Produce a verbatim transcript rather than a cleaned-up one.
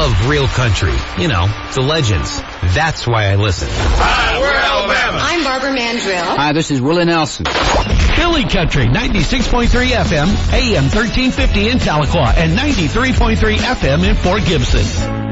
love real country. You know, the legends. That's why I listen. Hi, we're Alabama. I'm Barbara Mandrill. Hi, this is Willie Nelson. Philly Country, ninety-six point three F M, A M thirteen fifty in Tahlequah, and ninety-three point three F M in Fort Gibson.